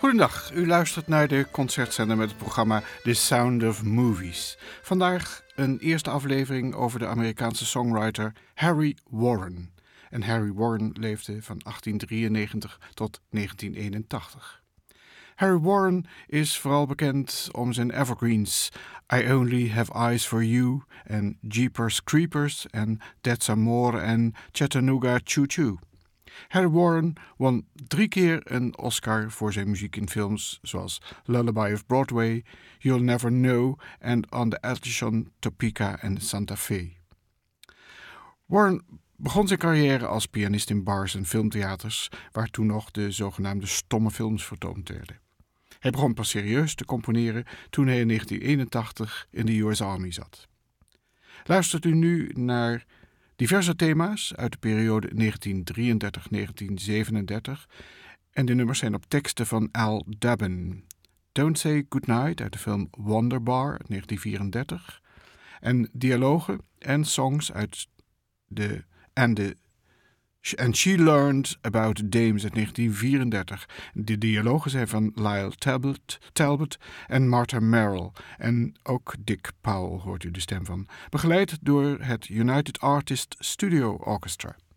Goedendag, u luistert naar de concertzender met het programma The Sound of Movies. Vandaag een eerste aflevering over de Amerikaanse songwriter Harry Warren. En Harry Warren leefde van 1893 tot 1981. Harry Warren is vooral bekend om zijn evergreens I Only Have Eyes For You en Jeepers Creepers en That's Amore en Chattanooga Choo Choo. Harry Warren won 3 keer een Oscar voor zijn muziek in films zoals Lullaby of Broadway, You'll Never Know en On the Edge on Topeka en Santa Fe. Warren begon zijn carrière als pianist in bars en filmtheaters, waar toen nog de zogenaamde stomme films vertoond werden. Hij begon pas serieus te componeren toen hij in 1981 in de US Army zat. Luistert u nu naar diverse thema's uit de periode 1933-1937 en de nummers zijn op teksten van Al Dabin. Don't Say Goodnight uit de film Wonderbar uit 1934 en dialogen en songs uit And She Learned About Dames uit 1934. De dialogen zijn van Lyle Talbot en Martha Merrill. En ook Dick Powell hoort u de stem van. Begeleid door het United Artists Studio Orchestra.